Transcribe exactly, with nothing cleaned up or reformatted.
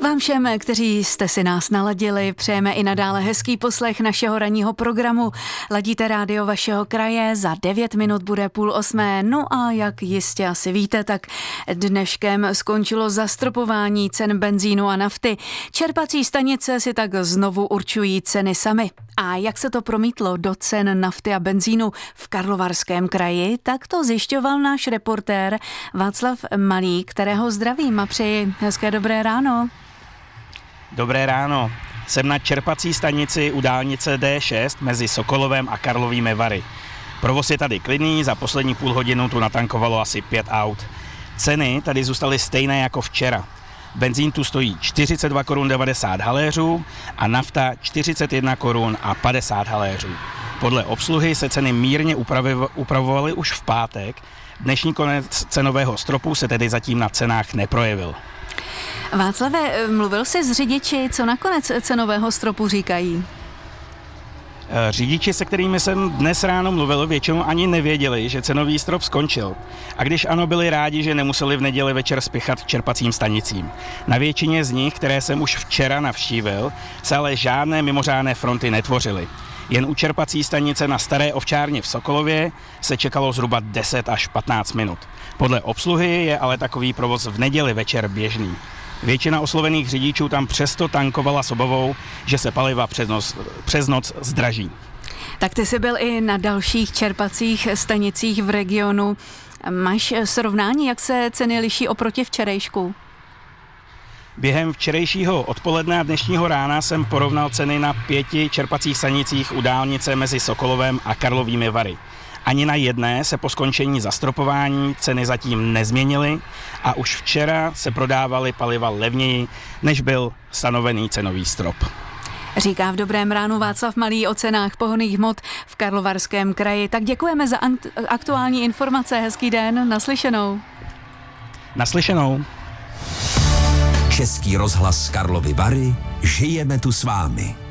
Vám všem, kteří jste si nás naladili, přejeme i nadále hezký poslech našeho ranního programu. Ladíte rádio vašeho kraje, za devět minut bude půl osmé. No a jak jistě asi víte, tak dneškem skončilo zastropování cen benzínu a nafty. Čerpací stanice si tak znovu určují ceny samy. A jak se to promítlo do cen nafty a benzínu v Karlovarském kraji, tak to zjišťoval náš reportér Václav Malý, kterého zdravím a přeji hezké dobré ráno. Dobré ráno. Jsem na čerpací stanici u dálnice D šest mezi Sokolovem a Karlovými Vary. Provoz je tady klidný, za poslední půl hodinu tu natankovalo asi pět aut. Ceny tady zůstaly stejné jako včera. Benzín tu stojí čtyřicet dva korun devadesát haléřů a nafta čtyřicet jedna korun a padesát haléřů. Podle obsluhy se ceny mírně upravovaly už v pátek. Dnešní konec cenového stropu se tedy zatím na cenách neprojevil. Václave, mluvil jsi s řidiči, co nakonec cenového stropu říkají? Řidiči, se kterými jsem dnes ráno mluvil, většinou ani nevěděli, že cenový strop skončil. A když ano, byli rádi, že nemuseli v neděli večer spěchat k čerpacím stanicím. Na většině z nich, které jsem už včera navštívil, se ale žádné mimořádné fronty netvořily. Jen u čerpací stanice na Staré ovčárně v Sokolově se čekalo zhruba deset až patnáct minut. Podle obsluhy je ale takový provoz v neděli večer běžný. Většina oslovených řidičů tam přesto tankovala s obavou, že se paliva přes noc, přes noc zdraží. Tak ty jsi byl i na dalších čerpacích stanicích v regionu. Máš srovnání, jak se ceny liší oproti včerejšku? Během včerejšího odpoledne a dnešního rána jsem porovnal ceny na pěti čerpacích stanicích u dálnice mezi Sokolovem a Karlovými Vary. Ani na jedné se po skončení zastropování ceny zatím nezměnily a už včera se prodávaly paliva levněji, než byl stanovený cenový strop. Říká v Dobrém ránu Václav Malý o cenách pohonných hmot v Karlovarském kraji. Tak děkujeme za aktuální informace. Hezký den, naslyšenou. Naslyšenou. Český rozhlas Karlovy Vary, žijeme tu s vámi.